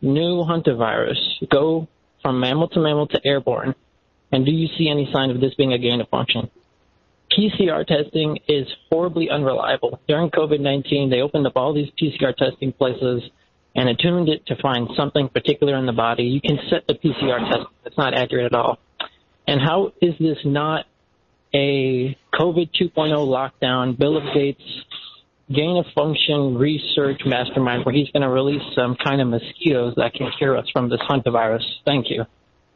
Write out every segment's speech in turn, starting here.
new hantavirus go from mammal to airborne? And do you see any sign of this being a gain of function? PCR testing is horribly unreliable. During COVID-19, they opened up all these PCR testing places and attuned it to find something particular in the body. You can set the PCR test. It's not accurate at all. And how is this not a COVID 2.0 lockdown, Bill of Gates gain-of-function research mastermind where he's going to release some kind of mosquitoes that can cure us from this hantavirus? Thank you.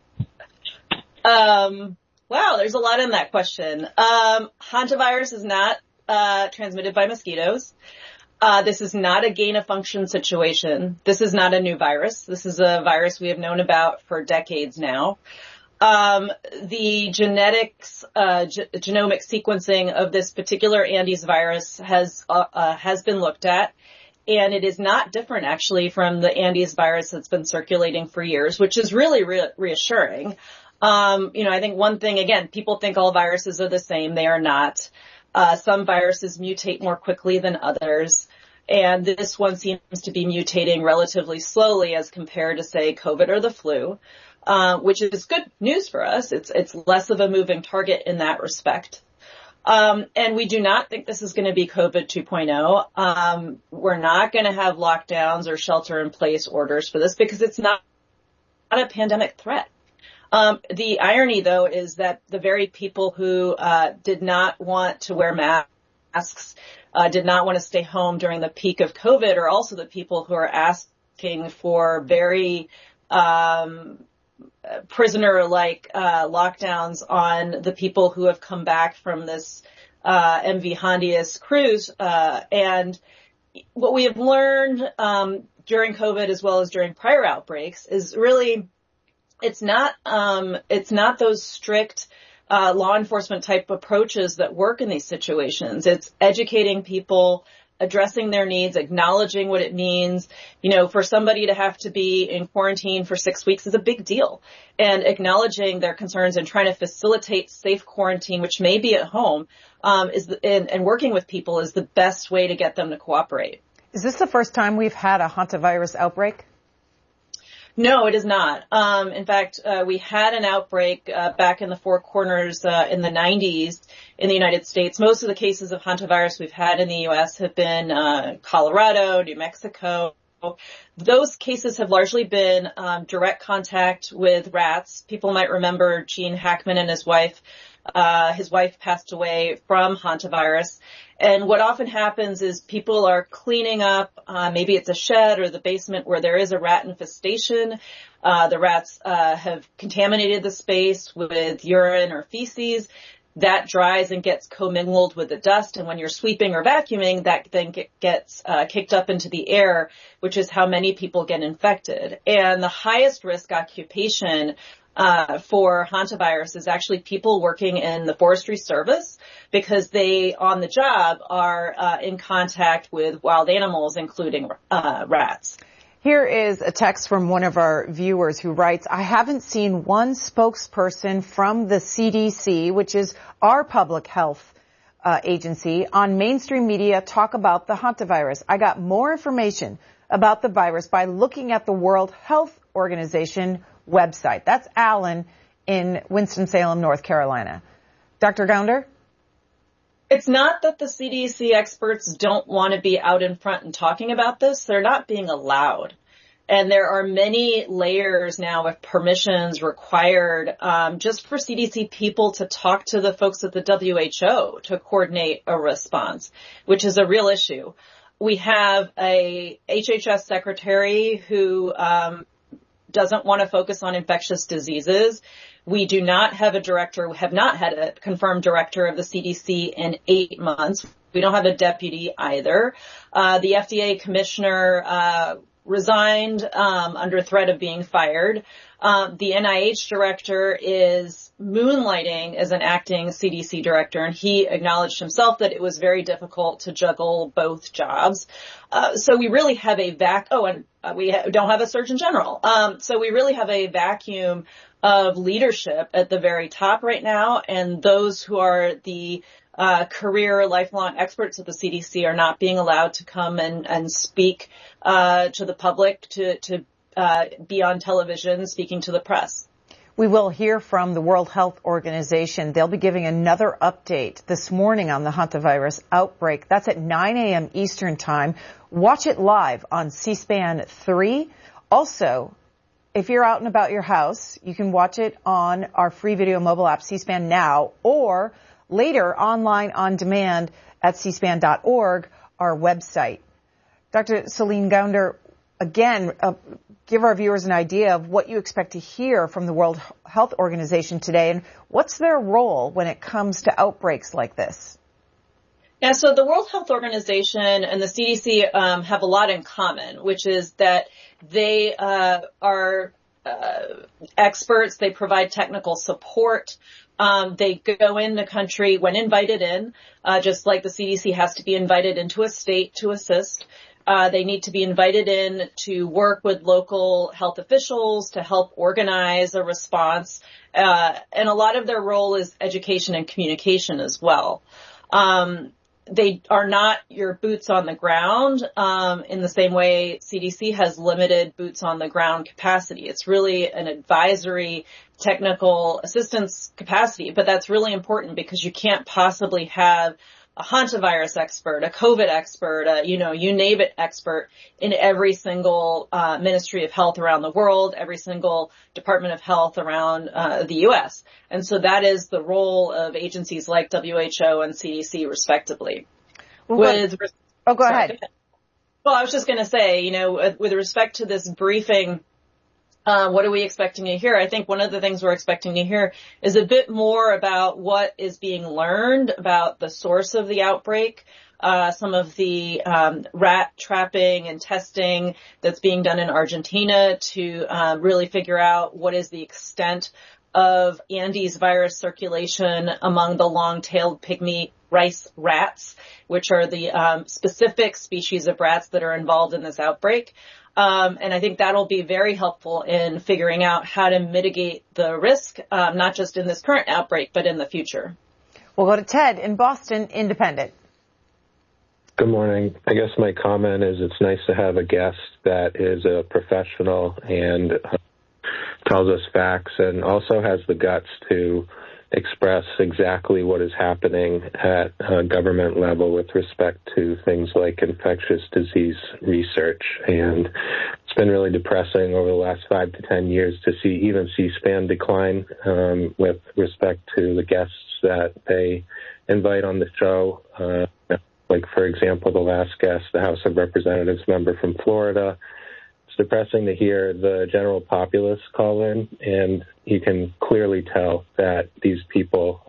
Wow, there's a lot in that question. Hantavirus is not transmitted by mosquitoes. This is not a gain-of-function situation. This is not a new virus. This is a virus we have known about for decades now. The genetics, genomic sequencing of this particular Andes virus has been looked at, and it is not different actually from the Andes virus that's been circulating for years, which is really reassuring. I think one thing, again, people think all viruses are the same. They are not. Some viruses mutate more quickly than others. And this one seems to be mutating relatively slowly as compared to, say, COVID or the flu, which is good news for us. It's less of a moving target in that respect. And we do not think this is going to be COVID 2.0. We're not going to have lockdowns or shelter in place orders for this because it's not a pandemic threat. The irony, though, is that the very people who did not want to wear masks, did not want to stay home during the peak of COVID are also the people who are asking for very prisoner-like lockdowns on the people who have come back from this MV Hondius cruise. And what we have learned during COVID as well as during prior outbreaks is really it's not those strict law enforcement type approaches that work in these situations. It's educating people, addressing their needs, acknowledging what it means. For somebody to have to be in quarantine for 6 weeks is a big deal. And acknowledging their concerns and trying to facilitate safe quarantine, which may be at home, and working with people is the best way to get them to cooperate. Is this the first time we've had a hantavirus outbreak? No, it is not. In fact, we had an outbreak back in the Four Corners in the 90s in the United States. Most of the cases of hantavirus we've had in the U.S. have been Colorado, New Mexico. Those cases have largely been direct contact with rats. People might remember Gene Hackman and his wife. His wife passed away from hantavirus. And what often happens is people are cleaning up, maybe it's a shed or the basement where there is a rat infestation. The rats have contaminated the space with urine or feces. That dries and gets commingled with the dust. And when you're sweeping or vacuuming, that then gets kicked up into the air, which is how many people get infected. And the highest risk occupation for hantavirus is actually people working in the forestry service because they, on the job, are in contact with wild animals, including rats. Here is a text from one of our viewers who writes, I haven't seen one spokesperson from the CDC, which is our public health agency, on mainstream media talk about the hantavirus. I got more information about the virus by looking at the World Health Organization website. That's Alan in Winston-Salem, North Carolina. Dr. Gounder? It's not that the CDC experts don't want to be out in front and talking about this. They're not being allowed. And there are many layers now of permissions required just for CDC people to talk to the folks at the WHO to coordinate a response, which is a real issue. We have a HHS secretary who doesn't want to focus on infectious diseases. We do not have a director, have not had a confirmed director of the CDC in 8 months. We don't have a deputy either. The FDA commissioner resigned under threat of being fired. The NIH director is moonlighting as an acting CDC director, and he acknowledged himself that it was very difficult to juggle both jobs. So we really have a we don't have a Surgeon General. So we really have a vacuum of leadership at the very top right now, and those who are the career lifelong experts at the CDC are not being allowed to come and speak to the public to be on television speaking to the press. We will hear from the World Health Organization. They'll be giving another update this morning on the hantavirus outbreak. That's at 9 a.m. Eastern Time. Watch it live on C-SPAN 3. Also, if you're out and about your house, you can watch it on our free video mobile app, C-SPAN Now, or later online on demand at cspan.org, our website. Dr. Celine Gounder, again, give our viewers an idea of what you expect to hear from the World Health Organization today, and what's their role when it comes to outbreaks like this? Yeah, so the World Health Organization and the CDC have a lot in common, which is that they are experts. They provide technical support. They go in the country when invited in, just like the CDC has to be invited into a state to assist. They need to be invited in to work with local health officials to help organize a response. And a lot of their role is education and communication as well. They are not your boots on the ground in the same way CDC has limited boots on the ground capacity. It's really an advisory technical assistance capacity, but that's really important because you can't possibly have a hantavirus expert, a COVID expert, you name it expert in every single Ministry of Health around the world, every single Department of Health around the U.S. And so that is the role of agencies like WHO and CDC, respectively. Go ahead. Well, I was just going to say, with respect to this briefing, what are we expecting to hear? I think one of the things we're expecting to hear is a bit more about what is being learned about the source of the outbreak, some of the rat trapping and testing that's being done in Argentina to really figure out what is the extent of Andes virus circulation among the long-tailed pygmy rice rats, which are the specific species of rats that are involved in this outbreak. And I think that'll be very helpful in figuring out how to mitigate the risk, not just in this current outbreak, but in the future. We'll go to Ted in Boston, Independent. Good morning. I guess my comment is it's nice to have a guest that is a professional and tells us facts and also has the guts to express exactly what is happening at government level with respect to things like infectious disease research. And it's been really depressing over the last 5 to 10 years to see even C-SPAN decline with respect to the guests that they invite on the show. Like, for example, the last guest, the House of Representatives member from Florida. It's depressing to hear the general populace call in, and you can clearly tell that these people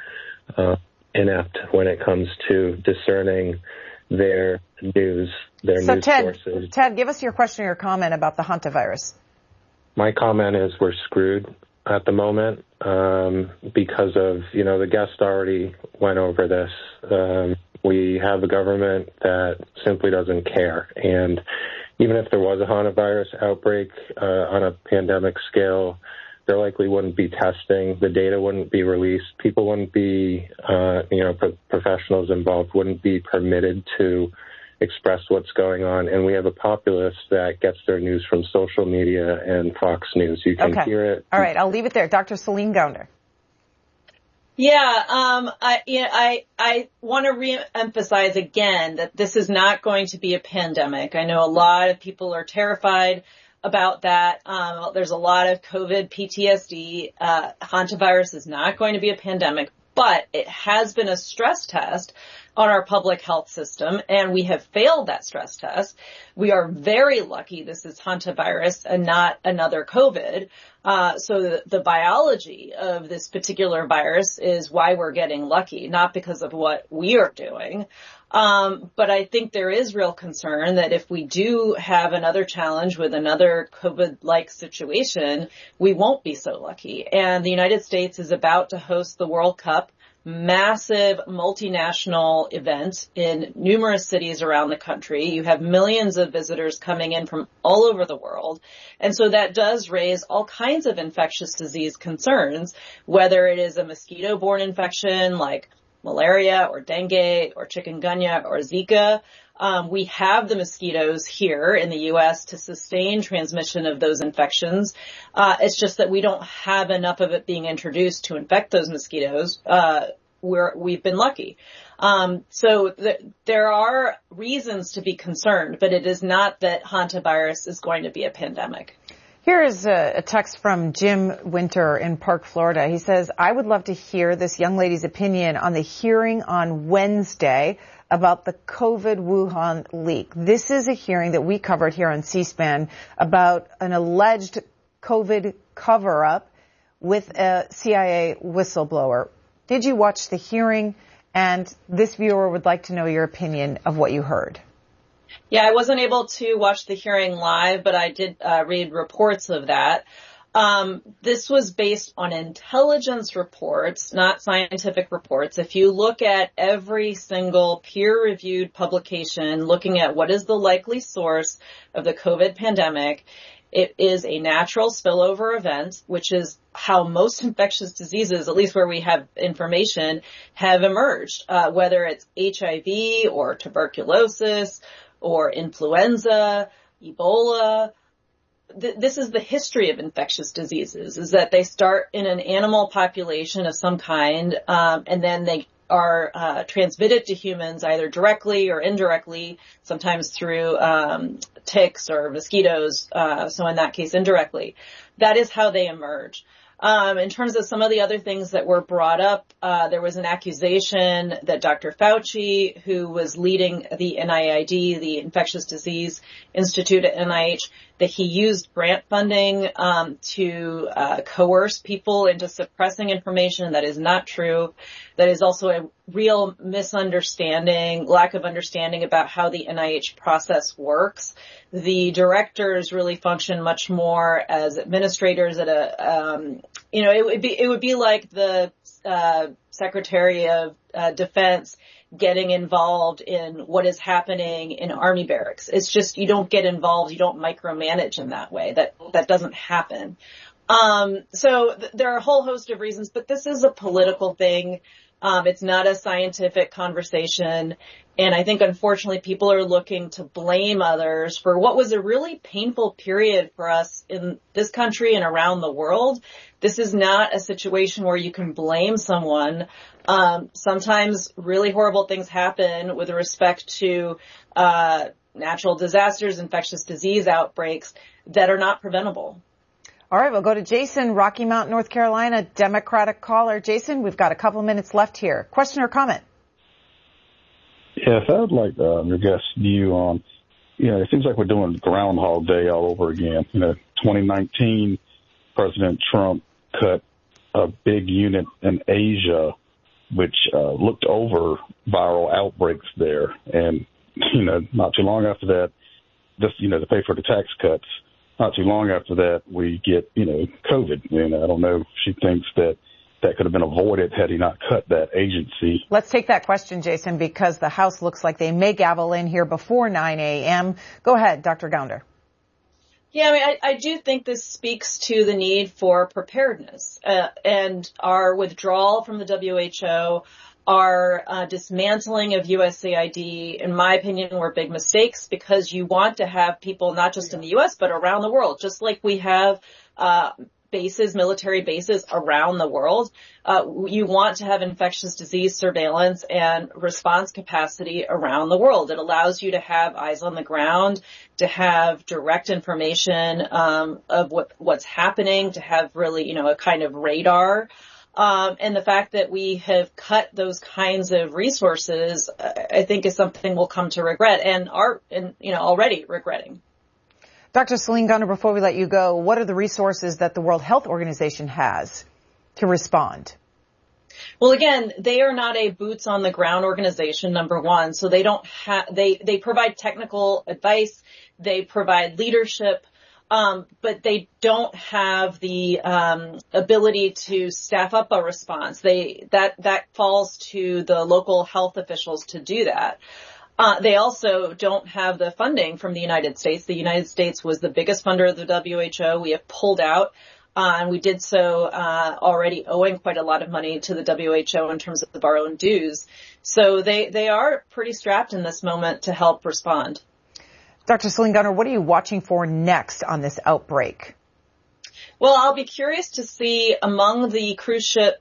are inept when it comes to discerning their news, news sources. Ted, give us your question or your comment about the hantavirus. My comment is we're screwed at the moment because of, the guest already went over this. We have a government that simply doesn't care. And even if there was a hantavirus outbreak on a pandemic scale, there likely wouldn't be testing. The data wouldn't be released. People wouldn't be, professionals involved wouldn't be permitted to express what's going on. And we have a populace that gets their news from social media and Fox News. You can hear it. All right, I'll leave it there. Dr. Celine Gounder. Yeah, I want to re-emphasize again that this is not going to be a pandemic. I know a lot of people are terrified about that. There's a lot of COVID PTSD. Hantavirus is not going to be a pandemic, but it has been a stress test on our public health system, and we have failed that stress test. We are very lucky this is hantavirus and not another COVID. So the biology of this particular virus is why we're getting lucky, not because of what we are doing. But I think there is real concern that if we do have another challenge with another COVID-like situation, we won't be so lucky. And the United States is about to host the World Cup, massive multinational event in numerous cities around the country. You have millions of visitors coming in from all over the world. And so that does raise all kinds of infectious disease concerns, whether it is a mosquito-borne infection like malaria or dengue or chikungunya or Zika, We have the mosquitoes here in the U.S. to sustain transmission of those infections. It's just that we don't have enough of it being introduced to infect those mosquitoes. We've been lucky. So there are reasons to be concerned, but it is not that hantavirus is going to be a pandemic. Here is a text from Jim Winter in Park, Florida. He says, I would love to hear this young lady's opinion on the hearing on Wednesday about the COVID Wuhan leak. This is a hearing that we covered here on C-SPAN about an alleged COVID cover-up with a CIA whistleblower. Did you watch the hearing? And this viewer would like to know your opinion of what you heard. Yeah, I wasn't able to watch the hearing live, but I did read reports of that. This was based on intelligence reports, not scientific reports. If you look at every single peer-reviewed publication looking at what is the likely source of the COVID pandemic, it is a natural spillover event, which is how most infectious diseases, at least where we have information, have emerged, whether it's HIV or tuberculosis or influenza, Ebola. This is the history of infectious diseases, is that they start in an animal population of some kind, and then they are transmitted to humans either directly or indirectly, sometimes through ticks or mosquitoes, so in that case indirectly. That is how they emerge. In terms of some of the other things that were brought up, there was an accusation that Dr. Fauci, who was leading the NIAID, the Infectious Disease Institute at NIH, that he used grant funding to coerce people into suppressing information. That is not true. That is also a real misunderstanding, lack of understanding about how the NIH process works. The directors really function much more as administrators at a, it would be like the Secretary of Defense getting involved in what is happening in Army barracks. It's just, you don't get involved, you don't micromanage in that way. That doesn't happen. So there are a whole host of reasons, but this is a political thing. It's not a scientific conversation. And I think, unfortunately, people are looking to blame others for what was a really painful period for us in this country and around the world. This is not a situation where you can blame someone. Sometimes really horrible things happen with respect to natural disasters, infectious disease outbreaks that are not preventable. All right, we'll go to Jason, Rocky Mount, North Carolina, Democratic caller. Jason, we've got a couple minutes left here. Question or comment? Yes, I would like your guest's view on, it seems like we're doing Groundhog Day all over again. 2019, President Trump cut a big unit in Asia, which looked over viral outbreaks there. And, not too long after that, just, to pay for the tax cuts, not too long after that, we get, COVID. And I don't know if she thinks that could have been avoided had he not cut that agency. Let's take that question, Jason, because the House looks like they may gavel in here before 9 a.m. Go ahead, Dr. Gounder. Yeah, I do think this speaks to the need for preparedness and our withdrawal from the WHO, our dismantling of USAID, in my opinion, were big mistakes because you want to have people not just in the U.S. but around the world, just like we have military bases around the world. You want to have infectious disease surveillance and response capacity around the world. It allows you to have eyes on the ground, to have direct information of what's happening, to have really, a kind of radar. And the fact that we have cut those kinds of resources, I think, is something we'll come to regret and are, already regretting. Dr. Celine Gounder, before we let you go, what are the resources that the World Health Organization has to respond? Well, again, they are not a boots on the ground organization, number one. So they don't they provide technical advice. They provide leadership. But they don't have the ability to staff up a response. That falls to the local health officials to do that. They also don't have the funding from the United States. The United States was the biggest funder of the WHO. We have pulled out. And we did so already owing quite a lot of money to the WHO in terms of our own dues. So they are pretty strapped in this moment to help respond. Dr. Celine Gunter, what are you watching for next on this outbreak? Well, I'll be curious to see among the cruise ship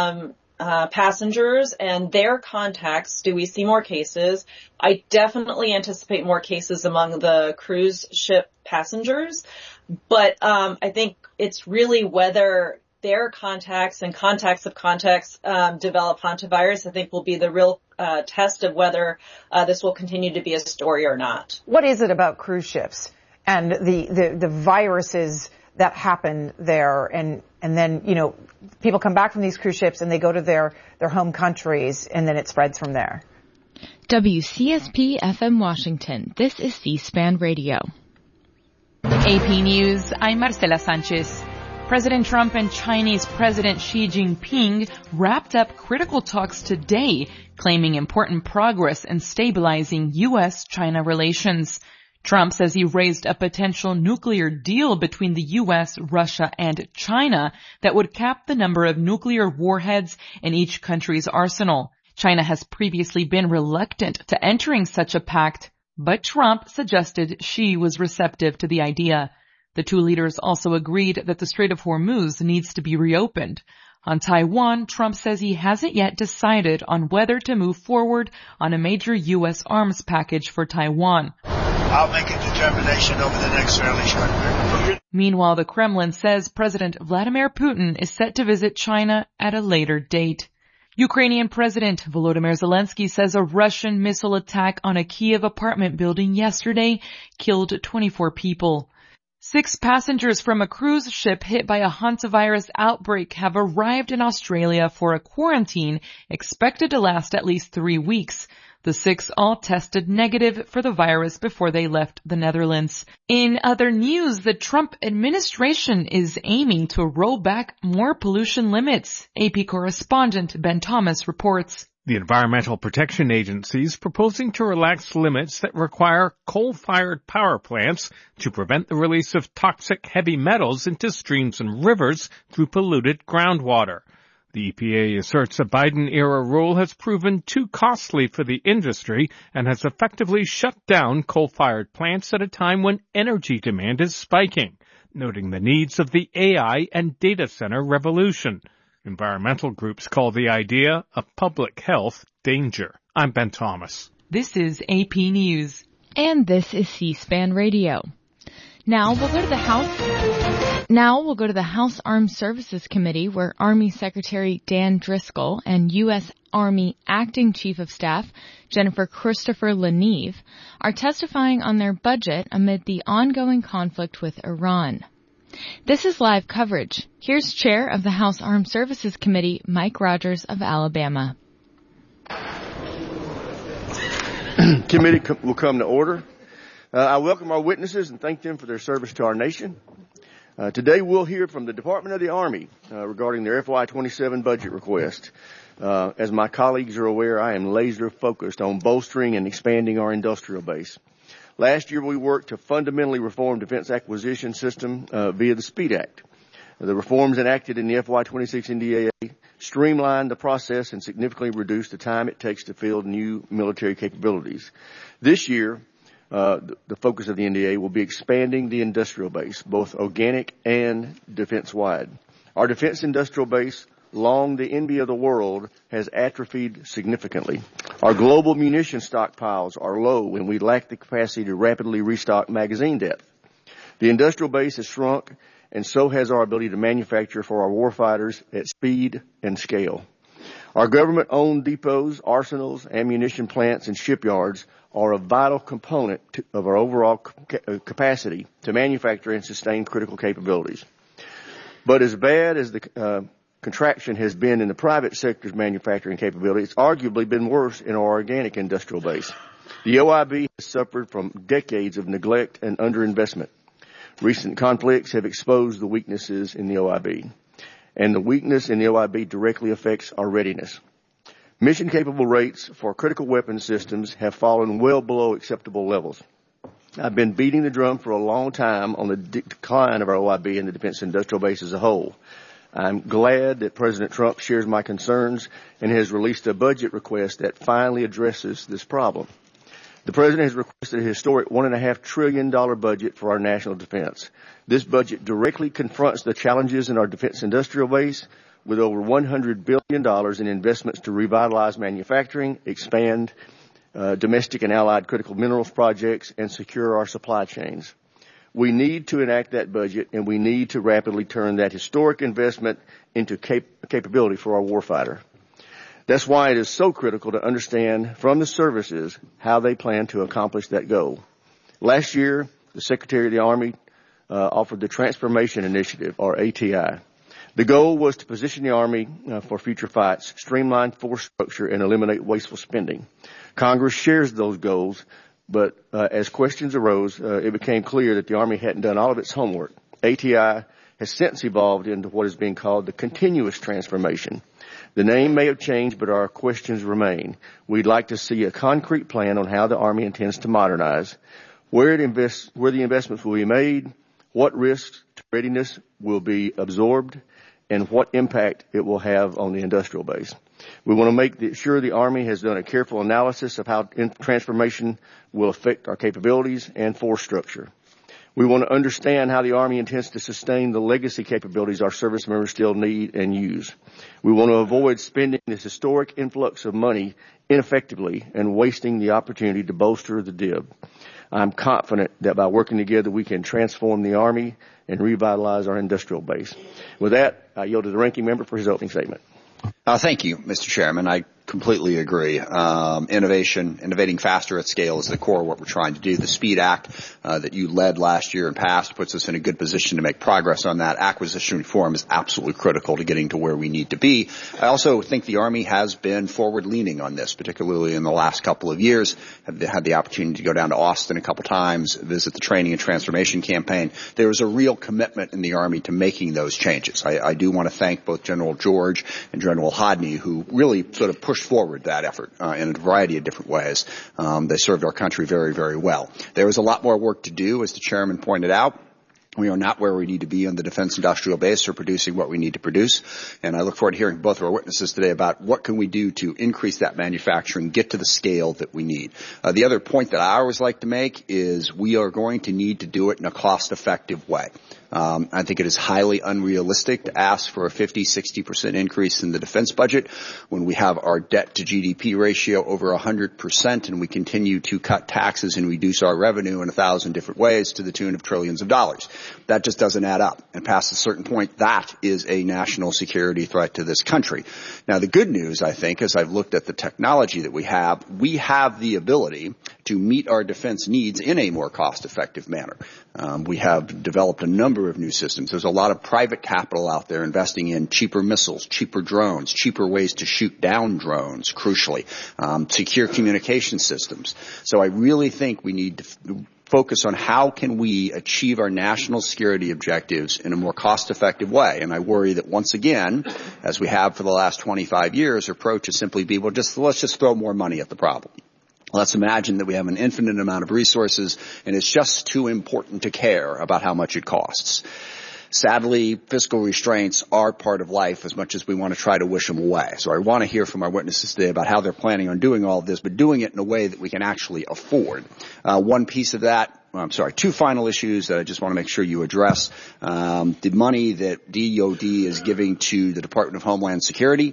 passengers and their contacts, do we see more cases? I definitely anticipate more cases among the cruise ship passengers, but I think it's really whether their contacts and contacts of contacts develop hantavirus, I think will be the real test of whether this will continue to be a story or not. What is it about cruise ships and the viruses that happen there, and then, you know, people come back from these cruise ships and they go to their home countries and then it spreads from there? WCSP FM Washington. This is C-SPAN Radio. AP News, I'm Marcela Sanchez. President Trump and Chinese President Xi Jinping wrapped up critical talks today, claiming important progress in stabilizing U.S.-China relations. Trump says he raised a potential nuclear deal between the U.S., Russia, and China that would cap the number of nuclear warheads in each country's arsenal. China has previously been reluctant to entering such a pact, but Trump suggested Xi was receptive to the idea. The two leaders also agreed that the Strait of Hormuz needs to be reopened. On Taiwan, Trump says he hasn't yet decided on whether to move forward on a major U.S. arms package for Taiwan. I'll make a determination over the next fairly short period. Meanwhile, the Kremlin says President Vladimir Putin is set to visit China at a later date. Ukrainian President Volodymyr Zelensky says a Russian missile attack on a Kyiv apartment building yesterday killed 24 people. 6 passengers from a cruise ship hit by a hantavirus outbreak have arrived in Australia for a quarantine expected to last at least 3 weeks. The 6 all tested negative for the virus before they left the Netherlands. In other news, the Trump administration is aiming to roll back more pollution limits. AP correspondent Ben Thomas reports. The Environmental Protection Agency is proposing to relax limits that require coal-fired power plants to prevent the release of toxic heavy metals into streams and rivers through polluted groundwater. The EPA asserts a Biden-era rule has proven too costly for the industry and has effectively shut down coal-fired plants at a time when energy demand is spiking, noting the needs of the AI and data center revolution. Environmental groups call the idea a public health danger. I'm Ben Thomas. This is AP News. And this is C-SPAN Radio. Now we'll go to the House Armed Services Committee, where Army Secretary Dan Driscoll and U.S. Army Acting Chief of Staff Jennifer Christopher LaNeve are testifying on their budget amid the ongoing conflict with Iran. This is live coverage. Here's Chair of the House Armed Services Committee, Mike Rogers of Alabama. Committee will come to order. I welcome our witnesses and thank them for their service to our nation. Today we'll hear from the Department of the Army regarding their FY27 budget request. As my colleagues are aware, I am laser focused on bolstering and expanding our industrial base. Last year, we worked to fundamentally reform defense acquisition system via the SPEED Act. The reforms enacted in the FY26 NDAA streamlined the process and significantly reduced the time it takes to field new military capabilities. This year, the focus of the NDAA will be expanding the industrial base, both organic and defense-wide. Our defense industrial base, long the envy of the world, has atrophied significantly. Our global munition stockpiles are low and we lack the capacity to rapidly restock magazine depth. The industrial base has shrunk and so has our ability to manufacture for our warfighters at speed and scale. Our government-owned depots, arsenals, ammunition plants, and shipyards are a vital component of our overall capacity to manufacture and sustain critical capabilities. But as bad as the contraction has been in the private sector's manufacturing capability, it's arguably been worse in our organic industrial base. The OIB has suffered from decades of neglect and underinvestment. Recent conflicts have exposed the weaknesses in the OIB, and the weakness in the OIB directly affects our readiness. Mission-capable rates for critical weapon systems have fallen well below acceptable levels. I've been beating the drum for a long time on the decline of our OIB and the defense industrial base as a whole. I'm glad that President Trump shares my concerns and has released a budget request that finally addresses this problem. The President has requested a historic $1.5 trillion budget for our national defense. This budget directly confronts the challenges in our defense industrial base with over $100 billion in investments to revitalize manufacturing, expand domestic and allied critical minerals projects, and secure our supply chains. We need to enact that budget, and we need to rapidly turn that historic investment into capability for our warfighter. That's why it is so critical to understand from the services how they plan to accomplish that goal. Last year, the Secretary of the Army offered the Transformation Initiative, or ATI. The goal was to position the Army for future fights, streamline force structure, and eliminate wasteful spending. Congress shares those goals, but as questions arose, it became clear that the Army hadn't done all of its homework. ATI has since evolved into what is being called the continuous transformation. The name may have changed, but our questions remain. We'd like to see a concrete plan on how the Army intends to modernize, where the investments will be made, what risks to readiness will be absorbed, and what impact it will have on the industrial base. We want to make sure the Army has done a careful analysis of how transformation will affect our capabilities and force structure. We want to understand how the Army intends to sustain the legacy capabilities our service members still need and use. We want to avoid spending this historic influx of money ineffectively and wasting the opportunity to bolster the DIB. I'm confident that by working together we can transform the Army and revitalize our industrial base. With that, I yield to the ranking member for his opening statement. Thank you, Mr. Chairman. I completely agree. Innovating faster at scale is the core of what we're trying to do. The SPEED Act that you led last year and passed puts us in a good position to make progress on that. Acquisition reform is absolutely critical to getting to where we need to be. I also think the Army has been forward-leaning on this, particularly in the last couple of years. I've had the opportunity to go down to Austin a couple times, visit the training and transformation campaign. There was a real commitment in the Army to making those changes. I do want to thank both General George and General Hodney, who really sort of pushed forward that effort in a variety of different ways. They served our country very, very well. There is a lot more work to do, as the chairman pointed out. We are not where we need to be on the defense industrial base or producing what we need to produce. And I look forward to hearing both of our witnesses today about what can we do to increase that manufacturing, get to the scale that we need. The other point that I always like to make is we are going to need to do it in a cost-effective way. I think it is highly unrealistic to ask for a 50-60% increase in the defense budget when we have our debt to GDP ratio over 100% and we continue to cut taxes and reduce our revenue in 1,000 different ways to the tune of trillions of dollars. That just doesn't add up. And past a certain point, that is a national security threat to this country. Now, the good news, I think, as I've looked at the technology that we have the ability to meet our defense needs in a more cost-effective manner. We have developed a number of new systems. There's a lot of private capital out there investing in cheaper missiles, cheaper drones, cheaper ways to shoot down drones, crucially, secure communication systems. So I really think we need to focus on how can we achieve our national security objectives in a more cost-effective way. And I worry that once again, as we have for the last 25 years, our approach is simply be, well, let's just throw more money at the problem. Let's imagine that we have an infinite amount of resources and it's just too important to care about how much it costs. Sadly, fiscal restraints are part of life as much as we want to try to wish them away. So I want to hear from our witnesses today about how they're planning on doing all of this, but doing it in a way that we can actually afford. One piece of that, two final issues that I just want to make sure you address. The money that DOD is giving to the Department of Homeland Security,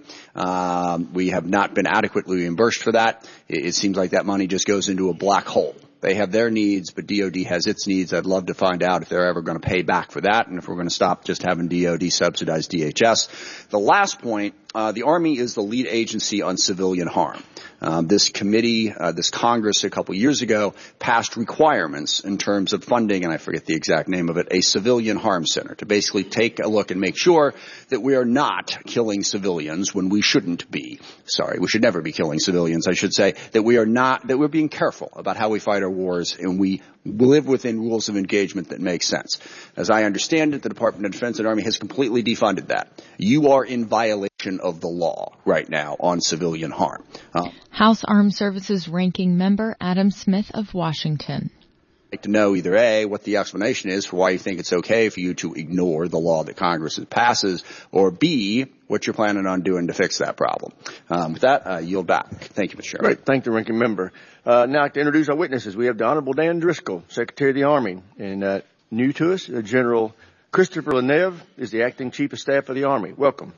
we have not been adequately reimbursed for that. It seems like that money just goes into a black hole. They have their needs, but DOD has its needs. I'd love to find out if they're ever going to pay back for that and if we're going to stop just having DOD subsidize DHS. The last point, the Army is the lead agency on civilian harm. This committee, this Congress a couple years ago passed requirements in terms of funding, and I forget the exact name of it, a civilian harm center to basically take a look and make sure that we are not killing civilians when we shouldn't be. We should never be killing civilians, I should say, that we're being careful about how we fight our wars and we live within rules of engagement that make sense. As I understand it, the Department of Defense and Army has completely defunded that. You are in violation of the law right now on civilian harm. House Armed Services Ranking Member Adam Smith of Washington. like to know either A, what the explanation is for why you think it's okay for you to ignore the law that Congress passes, or B, what you're planning on doing to fix that problem. With that, I yield back. Thank you, Mr. Chairman. Great. Thank the ranking member. Now I'd like to introduce our witnesses. We have the Honorable Dan Driscoll, Secretary of the Army, and new to us, General Christopher Leneve is the Acting Chief of Staff of the Army. Welcome.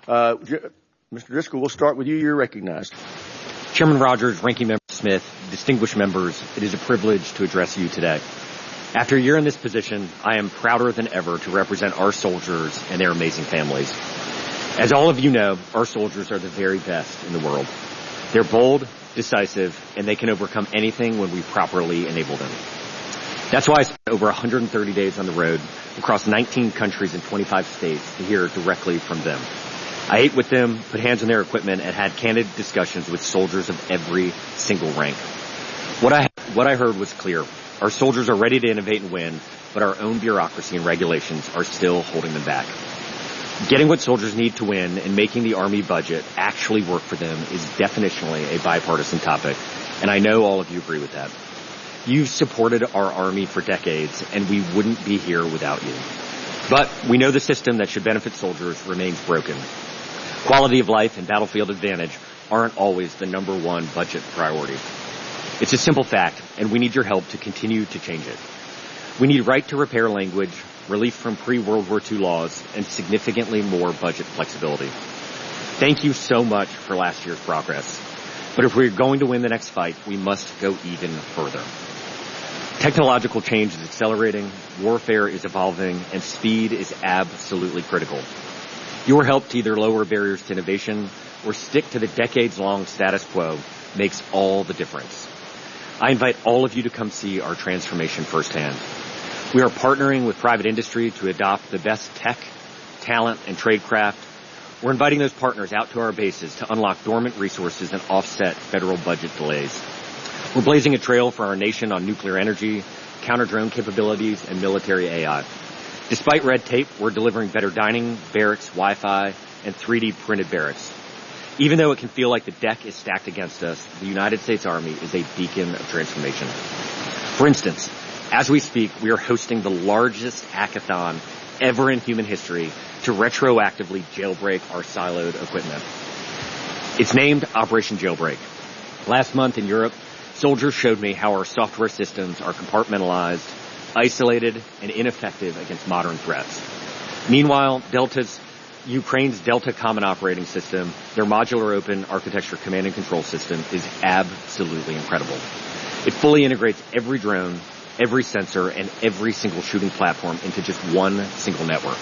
Mr. Driscoll, we'll start with you. You're recognized. Chairman Rogers, Ranking Member Smith, distinguished members, it is a privilege to address you today. After a year in this position, I am prouder than ever to represent our soldiers and their amazing families. As all of you know, our soldiers are the very best in the world. They're bold, decisive, and they can overcome anything when we properly enable them. That's why I spent over 130 days on the road across 19 countries and 25 states to hear directly from them. I ate with them, put hands on their equipment, and had candid discussions with soldiers of every single rank. What I heard was clear. Our soldiers are ready to innovate and win, but our own bureaucracy and regulations are still holding them back. Getting what soldiers need to win and making the Army budget actually work for them is definitionally a bipartisan topic, and I know all of you agree with that. You've supported our Army for decades, and we wouldn't be here without you. But we know the system that should benefit soldiers remains broken. Quality of life and battlefield advantage aren't always the number one budget priority. It's a simple fact, and we need your help to continue to change it. We need right to repair language, relief from pre-World War II laws, and significantly more budget flexibility. Thank you so much for last year's progress. But if we're going to win the next fight, we must go even further. Technological change is accelerating, warfare is evolving, and speed is absolutely critical. Your help to either lower barriers to innovation or stick to the decades-long status quo makes all the difference. I invite all of you to come see our transformation firsthand. We are partnering with private industry to adopt the best tech, talent, and tradecraft. We're inviting those partners out to our bases to unlock dormant resources and offset federal budget delays. We're blazing a trail for our nation on nuclear energy, counter-drone capabilities, and military AI. Despite red tape, we're delivering better dining, barracks, Wi-Fi, and 3D printed barracks. Even though it can feel like the deck is stacked against us, the United States Army is a beacon of transformation. For instance, as we speak, we are hosting the largest hackathon ever in human history to retroactively jailbreak our siloed equipment. It's named Operation Jailbreak. Last month in Europe, soldiers showed me how our software systems are compartmentalized, isolated, and ineffective against modern threats. Meanwhile, Ukraine's Delta Common Operating System, their modular open architecture command and control system, is absolutely incredible. It fully integrates every drone, every sensor, and every single shooting platform into just one single network.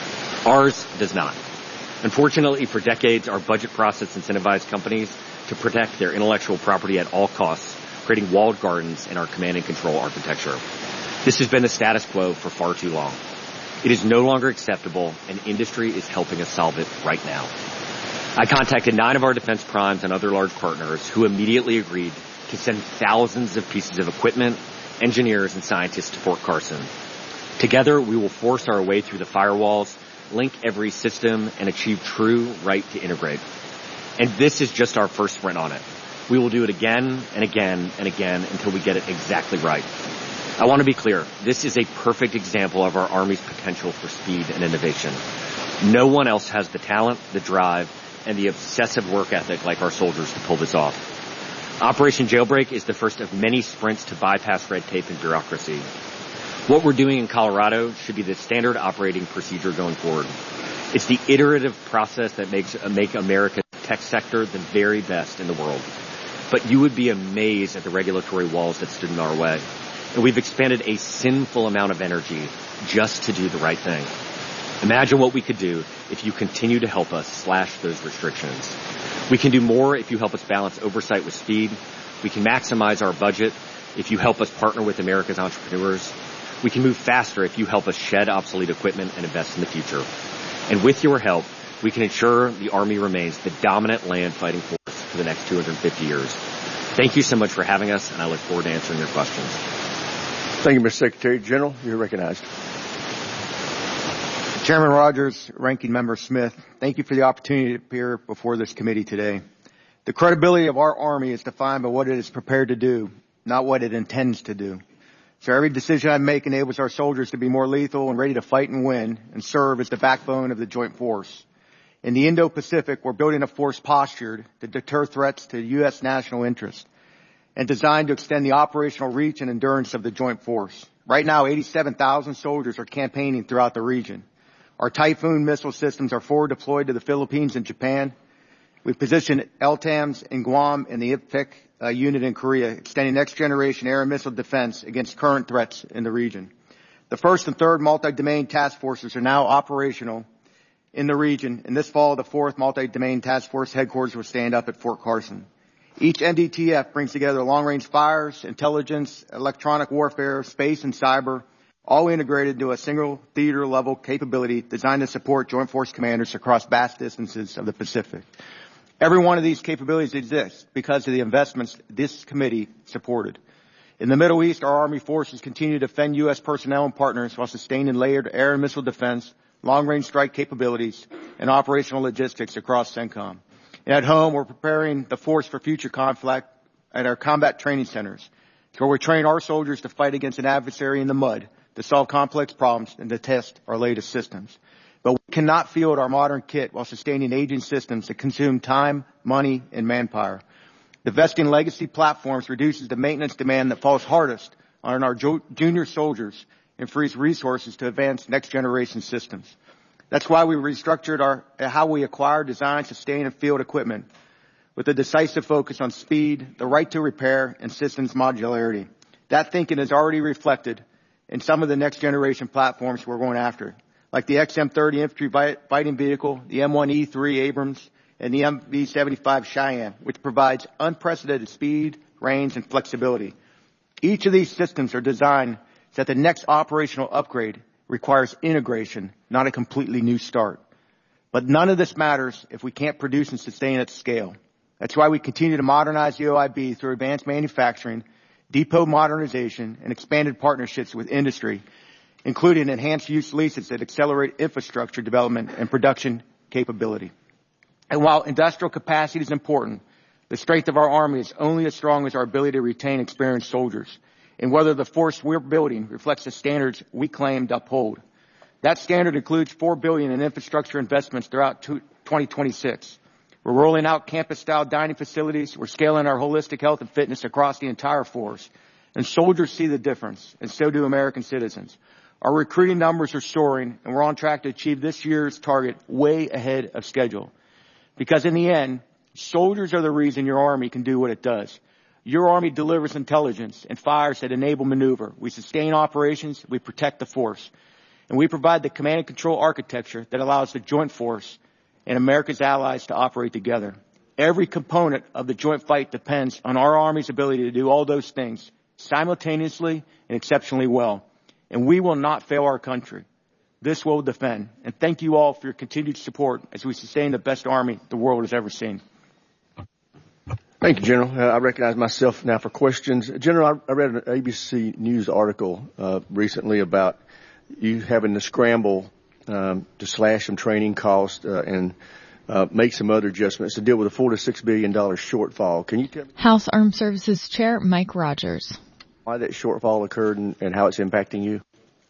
Ours does not. Unfortunately, for decades, our budget process incentivized companies to protect their intellectual property at all costs, creating walled gardens in our command and control architecture. This has been the status quo for far too long. It is no longer acceptable, and industry is helping us solve it right now. I contacted 9 of our defense primes and other large partners who immediately agreed to send thousands of pieces of equipment, engineers, and scientists to Fort Carson. Together, we will force our way through the firewalls, link every system, and achieve true right to integrate. And this is just our first sprint on it. We will do it again and again and again until we get it exactly right. I want to be clear. This is a perfect example of our Army's potential for speed and innovation. No one else has the talent, the drive, and the obsessive work ethic like our soldiers to pull this off. Operation Jailbreak is the first of many sprints to bypass red tape and bureaucracy. What we're doing in Colorado should be the standard operating procedure going forward. It's the iterative process that make America's tech sector the very best in the world. But you would be amazed at the regulatory walls that stood in our way. And we've expended a sinful amount of energy just to do the right thing. Imagine what we could do if you continue to help us slash those restrictions. We can do more if you help us balance oversight with speed. We can maximize our budget if you help us partner with America's entrepreneurs. We can move faster if you help us shed obsolete equipment and invest in the future. And with your help, we can ensure the Army remains the dominant land fighting force for the next 250 years. Thank you so much for having us, and I look forward to answering your questions. Thank you, Mr. Secretary General. You're recognized. Chairman Rogers, Ranking Member Smith, thank you for the opportunity to appear before this committee today. The credibility of our Army is defined by what it is prepared to do, not what it intends to do. So every decision I make enables our soldiers to be more lethal and ready to fight and win and serve as the backbone of the joint force. In the Indo-Pacific, we're building a force postured to deter threats to U.S. national interest and designed to extend the operational reach and endurance of the joint force. Right now, 87,000 soldiers are campaigning throughout the region. Our Typhoon missile systems are forward deployed to the Philippines and Japan. We've positioned LTAMDS in Guam and the IPFIC unit in Korea, extending next-generation air and missile defense against current threats in the region. The first and third multi-domain task forces are now operational in the region, and this fall, the fourth multi-domain task force headquarters will stand up at Fort Carson. Each NDTF brings together long-range fires, intelligence, electronic warfare, space, and cyber, all integrated into a single theater-level capability designed to support Joint Force commanders across vast distances of the Pacific. Every one of these capabilities exists because of the investments this committee supported. In the Middle East, our Army forces continue to defend U.S. personnel and partners while sustaining layered air and missile defense, long-range strike capabilities, and operational logistics across CENTCOM. And at home, we're preparing the force for future conflict at our combat training centers, where we train our soldiers to fight against an adversary in the mud, to solve complex problems, and to test our latest systems. But we cannot field our modern kit while sustaining aging systems that consume time, money, and manpower. Divesting legacy platforms reduces the maintenance demand that falls hardest on our junior soldiers and frees resources to advance next-generation systems. That's why we restructured how we acquire, design, sustain, and field equipment with a decisive focus on speed, the right to repair, and systems modularity. That thinking is already reflected in some of the next-generation platforms we're going after, like the XM-30 infantry fighting vehicle, the M1E3 Abrams, and the MV-75 Cheyenne, which provides unprecedented speed, range, and flexibility. Each of these systems are designed so that the next operational upgrade requires integration, not a completely new start. But none of this matters if we can't produce and sustain at scale. That's why we continue to modernize the OIB through advanced manufacturing, depot modernization, and expanded partnerships with industry, including enhanced use leases that accelerate infrastructure development and production capability. And while industrial capacity is important, the strength of our Army is only as strong as our ability to retain experienced soldiers, and whether the force we're building reflects the standards we claim to uphold. That standard includes $4 billion in infrastructure investments throughout 2026. We're rolling out campus-style dining facilities. We're scaling our holistic health and fitness across the entire force. And soldiers see the difference, and so do American citizens. Our recruiting numbers are soaring, and we're on track to achieve this year's target way ahead of schedule. Because in the end, soldiers are the reason your Army can do what it does. Your Army delivers intelligence and fires that enable maneuver. We sustain operations. We protect the force. And we provide the command and control architecture that allows the joint force and America's allies to operate together. Every component of the joint fight depends on our Army's ability to do all those things simultaneously and exceptionally well. And we will not fail our country. This will defend. And thank you all for your continued support as we sustain the best Army the world has ever seen. Thank you, General. I recognize myself now for questions. General, I read an ABC News article recently about you having to scramble to slash some training costs and make some other adjustments to deal with a $4 to $6 billion shortfall. Can you tell me House Armed Services Chair Mike Rogers why that shortfall occurred and how it's impacting you?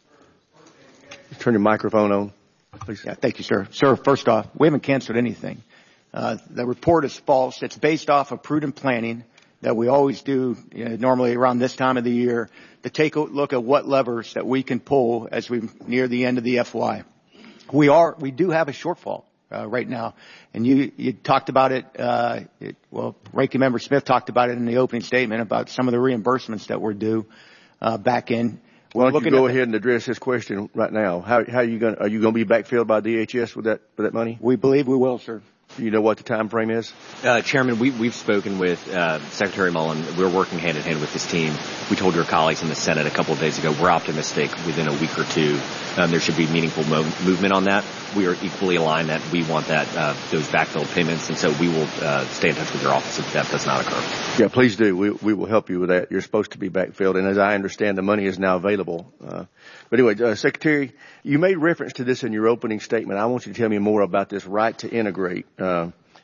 Turn your microphone on, please. Yeah, thank you, sir. Sir, first off, we haven't canceled anything. The report is false. It's based off of prudent planning that we always do normally around this time of the year to take a look at what levers that we can pull as we near the end of the FY. We do have a shortfall right now, and you talked about it. Ranking Member Smith talked about it in the opening statement about some of the reimbursements that were due back in. Why don't you go ahead and address this question right now? How are you going to be backfilled by DHS with that money? We believe we will, sir. Do you know what the time frame is? Chairman, we've spoken with Secretary Mullen. We're working hand in hand with his team. We told your colleagues in the Senate a couple of days ago we're optimistic within a week or two there should be meaningful movement on that. We are equally aligned that we want that those backfill payments, and so we will stay in touch with your office if that does not occur. Yeah, please do. We will help you with that. You're supposed to be backfilled, and as I understand, the money is now available. But anyway, Secretary, you made reference to this in your opening statement. I want you to tell me more about this right to integrate.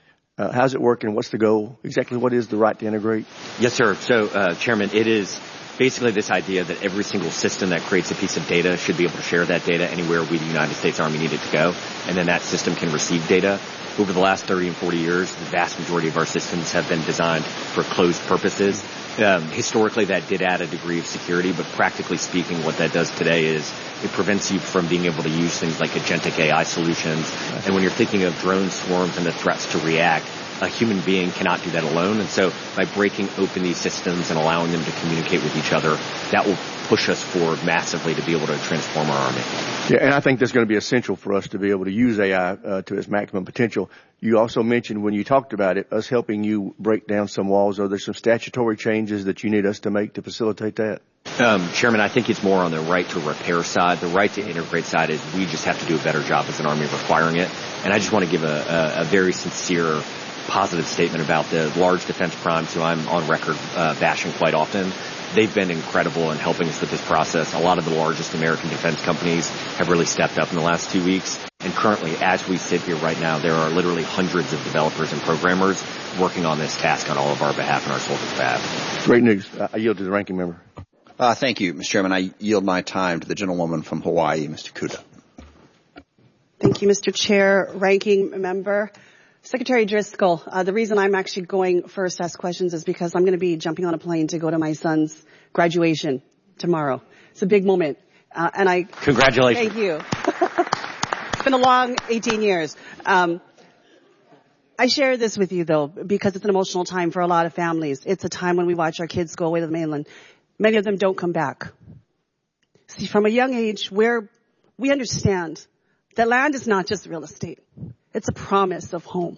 How's it working? What's the goal? Exactly what is the right to integrate? Yes, sir. So, Chairman, it is basically this idea that every single system that creates a piece of data should be able to share that data anywhere we, the United States Army, need it to go, and then that system can receive data. Over the last 30 and 40 years, the vast majority of our systems have been designed for closed purposes. Historically, that did add a degree of security, but practically speaking, what that does today is it prevents you from being able to use things like agentic AI solutions. And when you're thinking of drone swarms and the threats to react, a human being cannot do that alone. And so by breaking open these systems and allowing them to communicate with each other, that will push us forward massively to be able to transform our Army. Yeah, and I think that's going to be essential for us to be able to use AI to its maximum potential. You also mentioned when you talked about it, us helping you break down some walls. Are there some statutory changes that you need us to make to facilitate that? Chairman, I think it's more on the right to repair side. The right to integrate side is we just have to do a better job as an Army requiring it. And I just want to give a very sincere positive statement about the large defense primes who I'm on record bashing quite often. They've been incredible in helping us with this process. A lot of the largest American defense companies have really stepped up in the last 2 weeks. And currently, as we sit here right now, there are literally hundreds of developers and programmers working on this task on all of our behalf and our soldiers' behalf. Great news. I yield to the ranking member. Thank you, Mr. Chairman. I yield my time to the gentlewoman from Hawaii, Mr. Kuda. Thank you, Mr. Chair, ranking member. Secretary Driscoll, the reason I'm actually going first to ask questions is because I'm going to be jumping on a plane to go to my son's graduation tomorrow. It's a big moment. Congratulations. Thank you. It's been a long 18 years. I share this with you, though, because it's an emotional time for a lot of families. It's a time when we watch our kids go away to the mainland. Many of them don't come back. See, from a young age, where we understand that land is not just real estate. It's a promise of home.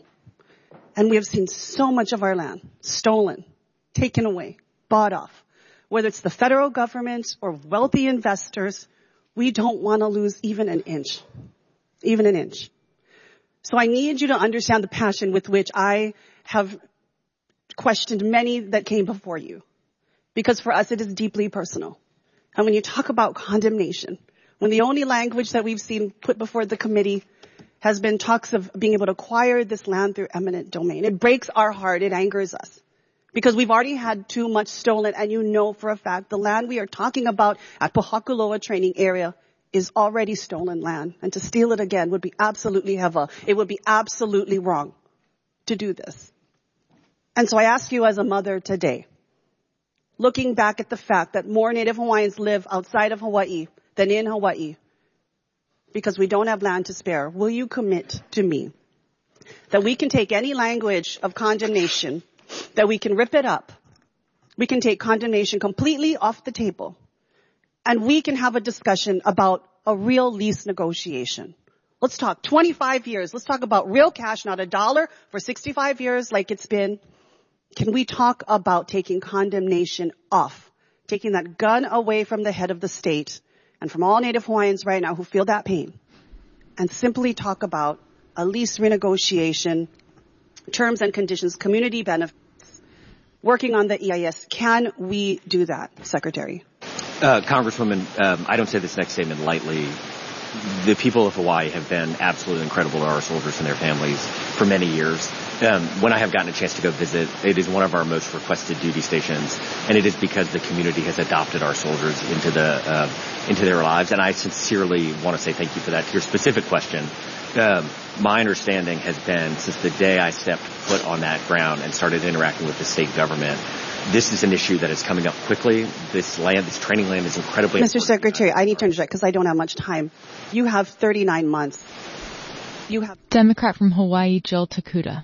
And we have seen so much of our land stolen, taken away, bought off. Whether it's the federal government or wealthy investors, we don't want to lose even an inch. Even an inch. So I need you to understand the passion with which I have questioned many that came before you. Because for us, it is deeply personal. And when you talk about condemnation, when the only language that we've seen put before the committee has been talks of being able to acquire this land through eminent domain. It breaks our heart. It angers us. Because we've already had too much stolen, and you know for a fact the land we are talking about at Pohakuloa training area is already stolen land. And to steal it again would be absolutely hevel. It would be absolutely wrong to do this. And so I ask you as a mother today, looking back at the fact that more Native Hawaiians live outside of Hawaii than in Hawaii, because we don't have land to spare, will you commit to me that we can take any language of condemnation, that we can rip it up, we can take condemnation completely off the table, and we can have a discussion about a real lease negotiation. Let's talk 25 years. Let's talk about real cash, not $1 for 65 years like it's been. Can we talk about taking condemnation off, taking that gun away from the head of the state and from all Native Hawaiians right now who feel that pain, and simply talk about a lease renegotiation, terms and conditions, community benefits, working on the EIS. Can we do that, Secretary? Congresswoman, I don't say this next statement lightly. The people of Hawaii have been absolutely incredible to our soldiers and their families for many years. When I have gotten a chance to go visit, it is one of our most requested duty stations, and it is because the community has adopted our soldiers into their lives. And I sincerely want to say thank you for that. To your specific question, my understanding has been since the day I stepped foot on that ground and started interacting with the state government, this is an issue that is coming up quickly. This training land is incredibly important. Mr. Secretary, I need to interject because I don't have much time. You have 39 months. You have Democrat from Hawaii, Jill Takuda.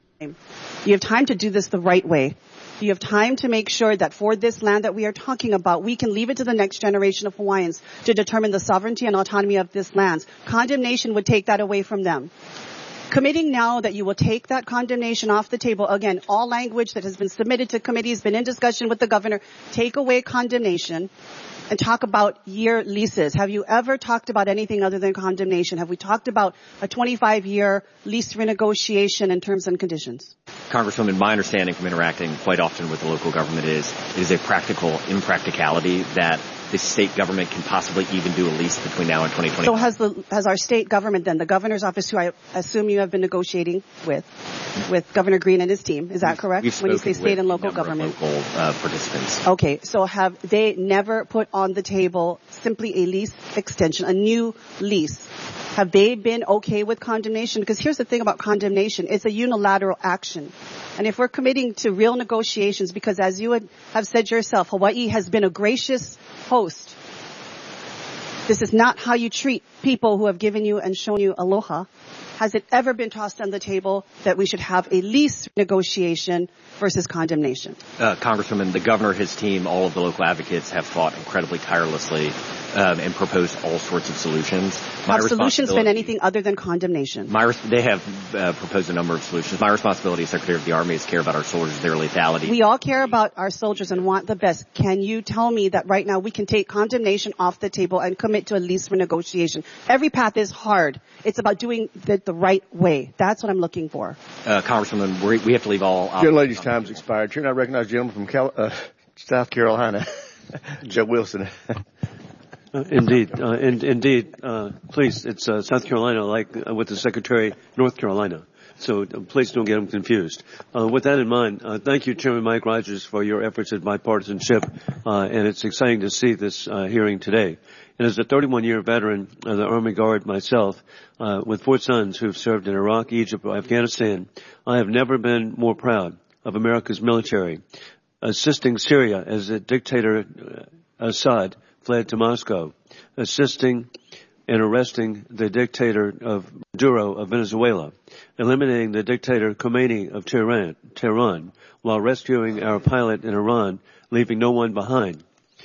You have time to do this the right way. You have time to make sure that for this land that we are talking about, we can leave it to the next generation of Hawaiians to determine the sovereignty and autonomy of this land. Condemnation would take that away from them. Committing now that you will take that condemnation off the table. Again, all language that has been submitted to committees, been in discussion with the governor, take away condemnation and talk about year leases. Have you ever talked about anything other than condemnation? Have we talked about a 25-year lease renegotiation in terms and conditions? Congresswoman, my understanding from interacting quite often with the local government is it is a practical impracticality that the state government can possibly even do a lease between now and 2020. So has our state government then, the governor's office, who I assume you have been negotiating with Governor Green and his team, is that correct? When you say state and local government? Local participants. Okay, so have they never put on the table simply a lease extension, a new lease? Have they been okay with condemnation? Because here's the thing about condemnation. It's a unilateral action. And if we're committing to real negotiations, because as you have said yourself, Hawaii has been a gracious host. This is not how you treat people who have given you and shown you aloha. Has it ever been tossed on the table that we should have a lease negotiation versus condemnation? Congresswoman, the governor, his team, all of the local advocates have fought incredibly tirelessly and proposed all sorts of solutions. Have solutions been anything other than condemnation? They have proposed a number of solutions. My responsibility as Secretary of the Army is to care about our soldiers, their lethality. We all care about our soldiers and want the best. Can you tell me that right now we can take condemnation off the table and commit to a lease renegotiation? Every path is hard. It's about doing the right way. That's what I'm looking for. Congresswoman, we have to leave all... Young lady's time's expired. Chair, I recognize the gentleman from South Carolina, Joe Wilson. Indeed. Please, it's South Carolina, like with the Secretary, North Carolina. So please don't get them confused. With that in mind, thank you, Chairman Mike Rogers, for your efforts at bipartisanship, and it's exciting to see this hearing today. And as a 31-year veteran of the Army Guard myself, with 4 sons who've served in Iraq, Egypt, or Afghanistan, I have never been more proud of America's military, assisting Syria as the dictator Assad fled to Moscow, assisting and arresting the dictator of Maduro of Venezuela, eliminating the dictator Khomeini of Tehran, while rescuing our pilot in Iran, leaving no one behind.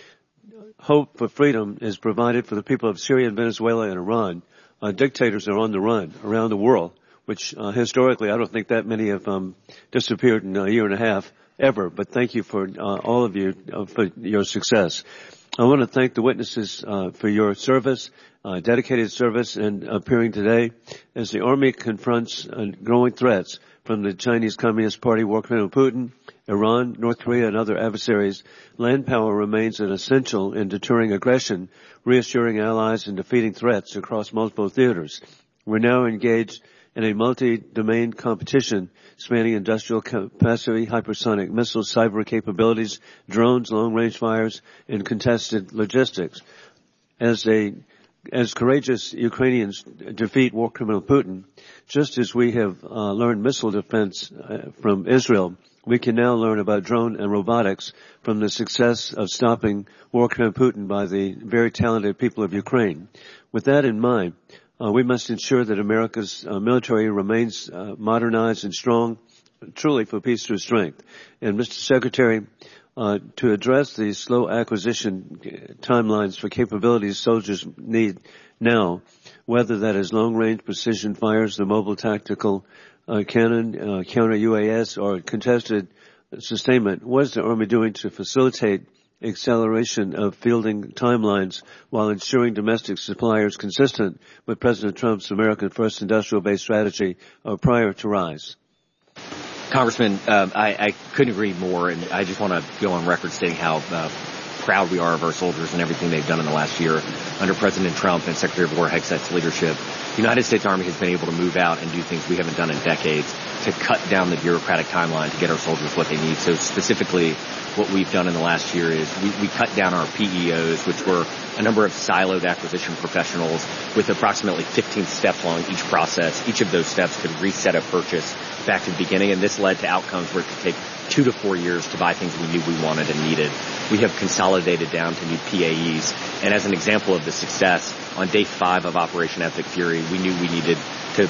Hope for freedom is provided for the people of Syria and Venezuela and Iran. Dictators are on the run around the world, which historically I don't think that many have disappeared in a year and a half ever, but thank you for all of you for your success. I want to thank the witnesses for your service, dedicated service, and appearing today as the Army confronts growing threats from the Chinese Communist Party, war criminal Putin, Iran, North Korea, and other adversaries. Land power remains an essential in deterring aggression, reassuring allies, and defeating threats across multiple theaters. We're now engaged in a multi-domain competition spanning industrial capacity, hypersonic missiles, cyber capabilities, drones, long-range fires, and contested logistics. As courageous Ukrainians defeat war criminal Putin, just as we have learned missile defense from Israel, we can now learn about drone and robotics from the success of stopping war criminal Putin by the very talented people of Ukraine. With that in mind, we must ensure that America's military remains modernized and strong, truly for peace through strength. And Mr. Secretary, to address the slow acquisition timelines for capabilities soldiers need now, whether that is long-range precision fires, the mobile tactical cannon, counter-UAS, or contested sustainment, what is the Army doing to facilitate acceleration of fielding timelines while ensuring domestic suppliers consistent with President Trump's American First Industrial Base strategy prior to RISE? Congressman, I couldn't agree more, and I just want to go on record stating how proud we are of our soldiers and everything they've done in the last year. Under President Trump and Secretary of War Hexet's leadership, the United States Army has been able to move out and do things we haven't done in decades to cut down the bureaucratic timeline to get our soldiers what they need. So specifically, what we've done in the last year is we cut down our PEOs, which were a number of siloed acquisition professionals with approximately 15 steps along each process. Each of those steps could reset a purchase back to the beginning, and this led to outcomes where it could take 2 to 4 years to buy things we knew we wanted and needed. We have consolidated down to new PAEs, and as an example of the success, on day 5 of Operation Epic Fury, we knew we needed to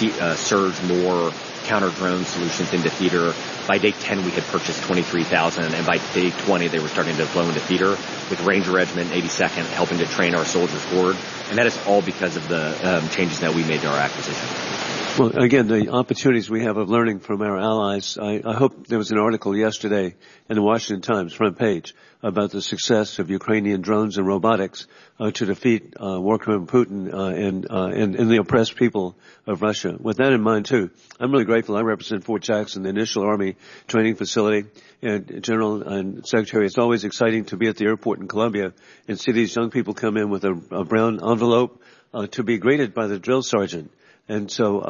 surge more counter-drone solutions into theater. By day 10, we had purchased 23,000, and by day 20, they were starting to flow into theater, with Ranger Regiment 82nd helping to train our soldiers forward, and that is all because of the changes that we made to our acquisition. Well, again, the opportunities we have of learning from our allies. I hope there was an article yesterday in the Washington Times front page about the success of Ukrainian drones and robotics to defeat war criminal Putin and the oppressed people of Russia. With that in mind, too, I'm really grateful. I represent Fort Jackson, the initial Army training facility. And General and Secretary, it's always exciting to be at the airport in Columbia and see these young people come in with a brown envelope to be greeted by the drill sergeant. And so,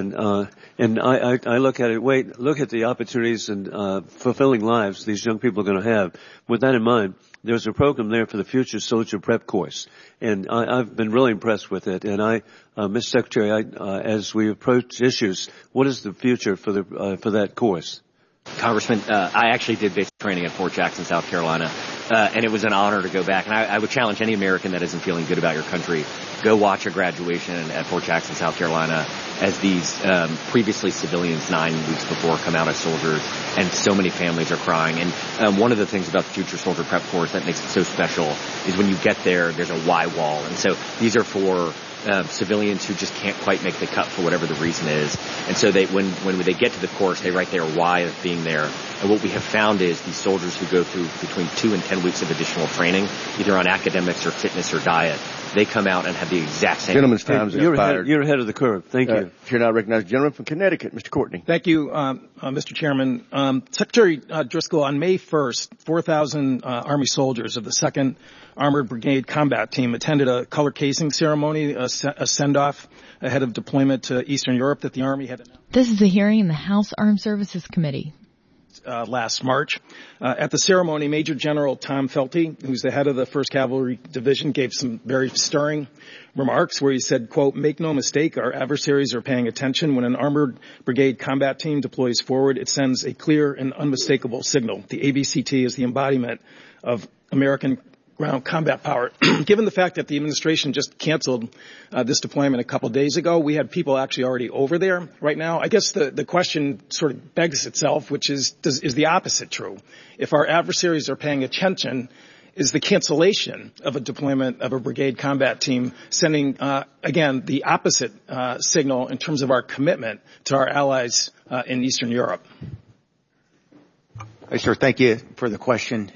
I look at it, look at the opportunities and, fulfilling lives these young people are going to have. With that in mind, there's a program there for the Future Soldier Prep Course. And I've been really impressed with it. And Mr. Secretary, as we approach issues, what is the future for that course? Congressman, I actually did basic training at Fort Jackson, South Carolina, and it was an honor to go back. And I would challenge any American that isn't feeling good about your country, go watch a graduation at Fort Jackson, South Carolina, as these previously civilians 9 weeks before come out as soldiers, and so many families are crying. And one of the things about the Future Soldier Prep Course that makes it so special is when you get there, there's a why wall. And so these are for civilians who just can't quite make the cut for whatever the reason is. And so when they get to the course, they write their why of being there. And what we have found is these soldiers who go through between 2 and 10 weeks of additional training, either on academics or fitness or diet, they come out and have the exact same. Gentleman's time is expired. You're ahead of the curve. Thank you. Here now recognized gentleman from Connecticut, Mr. Courtney. Thank you, Mr. Chairman. Secretary Driscoll, on May 1st, 4,000 Army soldiers of the 2nd Armored Brigade Combat Team attended a color casing ceremony, a send-off ahead of deployment to Eastern Europe that the Army had announced. This is a hearing in the House Armed Services Committee. Last March. At the ceremony, Major General Tom Felty, who's the head of the 1st Cavalry Division, gave some very stirring remarks where he said, quote, "Make no mistake, our adversaries are paying attention. When an armored brigade combat team deploys forward, it sends a clear and unmistakable signal. The ABCT is the embodiment of American ground combat power." Given the fact that the administration just canceled this deployment a couple days ago, we had people actually already over there right now. I guess the question sort of begs itself, which is the opposite true? If our adversaries are paying attention, is the cancellation of a deployment of a brigade combat team sending, again, the opposite signal in terms of our commitment to our allies in Eastern Europe? Hey, sir, thank you for the question.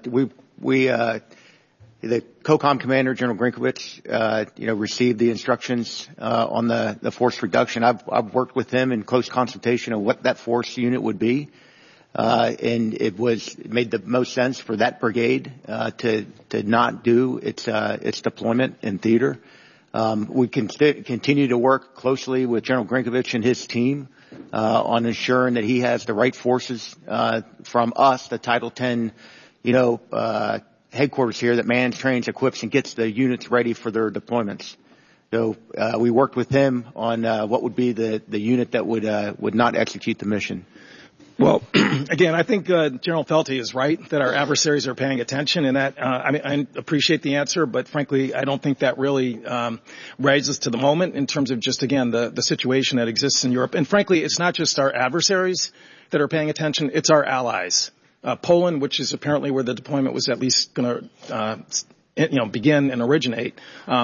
The COCOM commander, General Grinkowitz, received the instructions on the force reduction. I've worked with him in close consultation on what that force unit would be, and it made the most sense for that brigade to not do its deployment in theater. We continue to work closely with General Grinkowitz and his team on ensuring that he has the right forces from us, the Title 10, headquarters here that mans, trains, equips, and gets the units ready for their deployments. So we worked with him on what would be the unit that would not execute the mission. Well, again, I think General Felty is right that our adversaries are paying attention, and that I appreciate the answer, but frankly, I don't think that really rises to the moment in terms of just, again, the situation that exists in Europe. And frankly, it's not just our adversaries that are paying attention; it's our allies. Poland, which is apparently where the deployment was at least going to, begin and originate,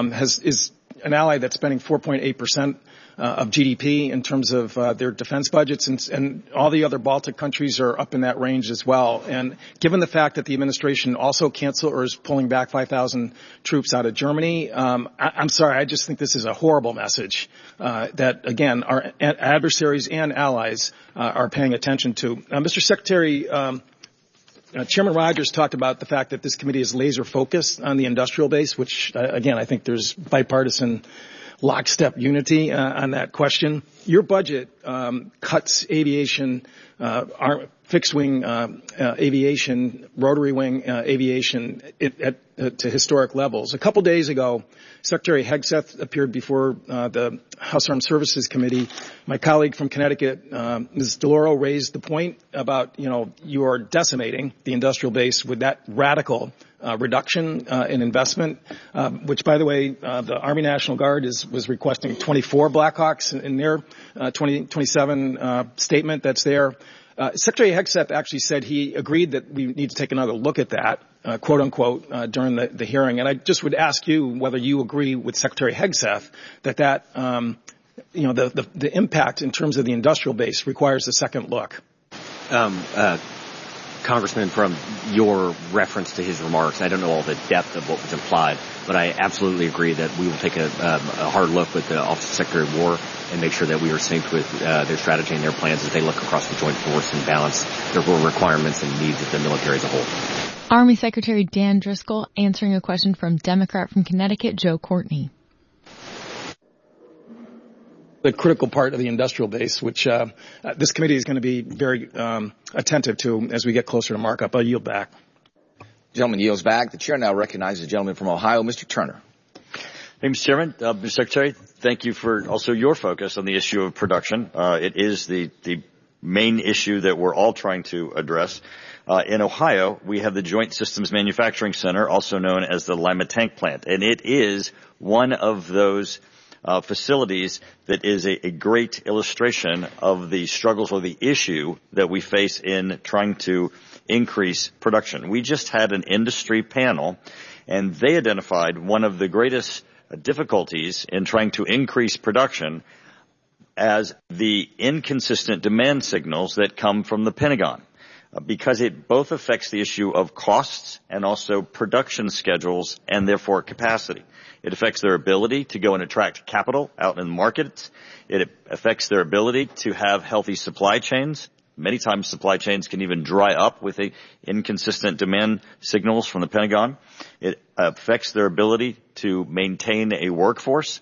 is an ally that's spending 4.8% of GDP in terms of their defense budgets, and all the other Baltic countries are up in that range as well. And given the fact that the administration also canceled or is pulling back 5,000 troops out of Germany, I'm sorry, I just think this is a horrible message that, again, our adversaries and allies are paying attention to. Mr. Secretary, Chairman Rogers talked about the fact that this committee is laser focused on the industrial base, which, again, I think there's bipartisan lockstep unity on that question. Your budget cuts aviation, fixed wing aviation, rotary wing aviation to historic levels. A couple days ago, Secretary Hegseth appeared before the House Armed Services Committee. My colleague from Connecticut, Ms. DeLauro, raised the point about, you are decimating the industrial base with that radical reduction in investment, which, by the way, the Army National Guard was requesting 24 Blackhawks in their 2027 statement that's there. Secretary Hegseth actually said he agreed that we need to take another look at that, quote unquote, during the hearing. And I just would ask you whether you agree with Secretary Hegseth that the impact in terms of the industrial base requires a second look. Congressman, from your reference to his remarks, I don't know all the depth of what was implied, but I absolutely agree that we will take a hard look with the Office of Secretary of War and make sure that we are synced with their strategy and their plans as they look across the joint force and balance their requirements and needs of the military as a whole. Army Secretary Dan Driscoll answering a question from Democrat from Connecticut, Joe Courtney. The critical part of the industrial base, which this committee is going to be very attentive to as we get closer to markup. I'll yield back. Gentleman yields back. The chair now recognizes the gentleman from Ohio, Mr. Turner. Hey, Mr. Chairman, Mr. Secretary, thank you for also your focus on the issue of production. It is the main issue that we're all trying to address. In Ohio, we have the Joint Systems Manufacturing Center, also known as the Lima Tank Plant, and it is one of those facilities that is a great illustration of the struggles or the issue that we face in trying to increase production. We just had an industry panel, and they identified one of the greatest difficulties in trying to increase production as the inconsistent demand signals that come from the Pentagon, because it both affects the issue of costs and also production schedules and therefore capacity. It affects their ability to go and attract capital out in the markets. It affects their ability to have healthy supply chains. Many times supply chains can even dry up with inconsistent demand signals from the Pentagon. It affects their ability to maintain a workforce.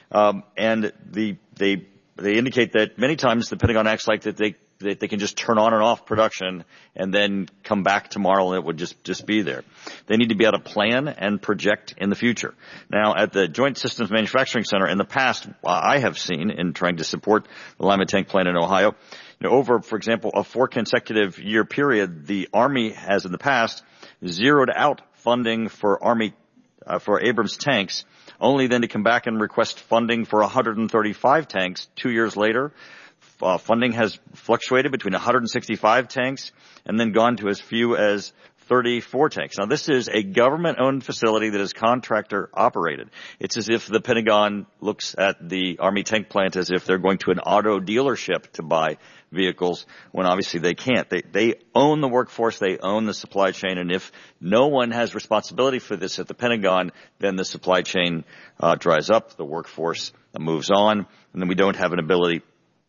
And they indicate that many times the Pentagon acts like that they can just turn on and off production and then come back tomorrow and it would just be there. They need to be able to plan and project in the future. Now, at the Joint Systems Manufacturing Center, in the past, I have seen in trying to support the Lima Tank Plant in Ohio, over, for example, a 4 consecutive year period, the Army has in the past zeroed out funding for for Abrams tanks, only then to come back and request funding for 135 tanks 2 years later. Funding has fluctuated between 165 tanks and then gone to as few as 34 tanks. Now, this is a government-owned facility that is contractor-operated. It's as if the Pentagon looks at the Army tank plant as if they're going to an auto dealership to buy vehicles, when obviously they can't. They own the workforce, they own the supply chain, and if no one has responsibility for this at the Pentagon, then the supply chain dries up, the workforce moves on, and then we don't have an ability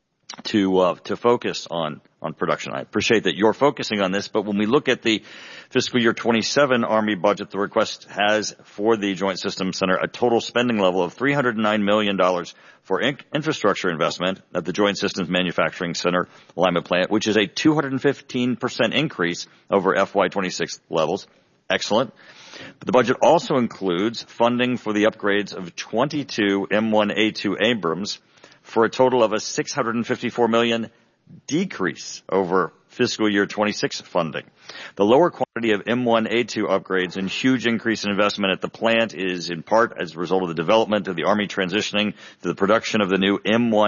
to focus on production. I appreciate that you're focusing on this, but when we look at the fiscal year 27 Army budget, the request has for the Joint Systems Center a total spending level of $309 million for infrastructure investment at the Joint Systems Manufacturing Center Lima plant, which is a 215% increase over FY26 levels. Excellent. But the budget also includes funding for the upgrades of 22 M1A2 Abrams for a total of a $654 million decrease over fiscal year 26 funding. The lower quantity of M1A2 upgrades and huge increase in investment at the plant is in part as a result of the development of the Army transitioning to the production of the new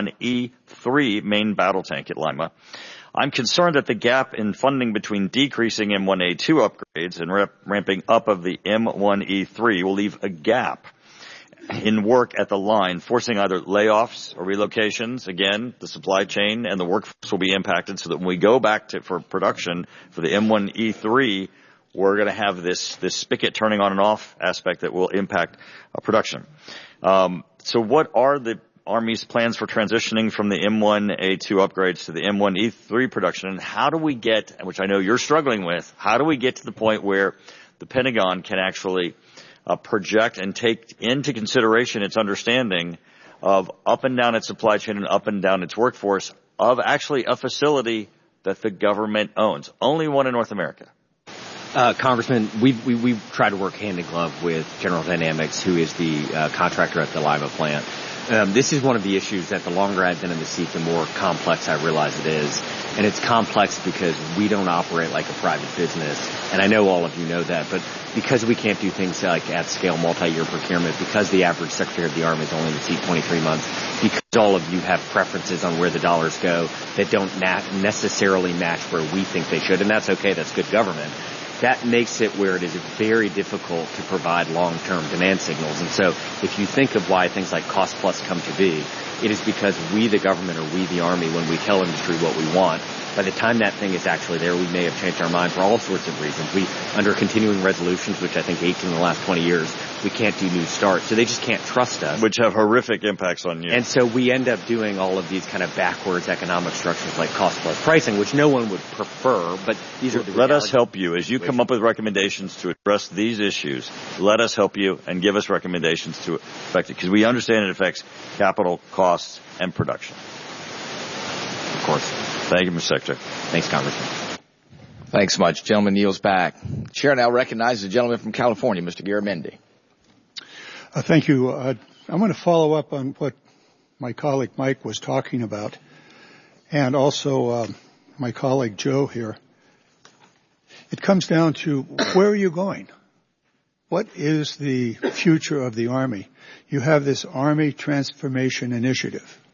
M1E3 main battle tank at Lima. I'm concerned that the gap in funding between decreasing M1A2 upgrades and ramping up of the M1E3 will leave a gap in work at the line, forcing either layoffs or relocations. Again, the supply chain and the workforce will be impacted, so that when we go back for production for the M1E3, we're going to have this spigot turning on and off aspect that will impact production. So what are the Army's plans for transitioning from the M1A2 upgrades to the M1E3 production, and how do we get, which I know you're struggling with, how do we get to the point where the Pentagon can actually project and take into consideration its understanding of up and down its supply chain and up and down its workforce of actually a facility that the government owns, only one in North America? Congressman, we try to work hand in glove with General Dynamics, who is the contractor at the Lima plant. This is one of the issues that the longer I've been in the seat, the more complex I realize it is. And it's complex because we don't operate like a private business. And I know all of you know that, but because we can't do things like at scale multi-year procurement, because the average Secretary of the Army is only in the seat 23 months, because all of you have preferences on where the dollars go that don't necessarily match where we think they should, and that's okay, that's good government. that makes it where it is very difficult to provide long-term demand signals. And so if you think of why things like cost plus come to be, it is because we, the government, or we, the Army, when we tell industry what we want, by the time that thing is actually there, we may have changed our mind for all sorts of reasons. We, under continuing resolutions, which I think 18 in the last 20 years, we can't do new starts. So they just can't trust us. Which have horrific impacts on you. And so we end up doing all of these kind of backwards economic structures like cost plus pricing, which no one would prefer, but these are the Let us help you. As you come up with recommendations to address these issues, let us help you and give us recommendations to affect it. Because we understand it affects capital, costs, and production. Of course. Thank you, Mr. Secretary. Thanks, Congressman. Thanks much. Gentleman yields back. Chair now recognizes the gentleman from California, Mr. Garamendi. Thank you. I'm going to follow up on what my colleague Mike was talking about, and also my colleague Joe here. It comes down to, where are you going? What is the future of the Army? You have this Army Transformation Initiative.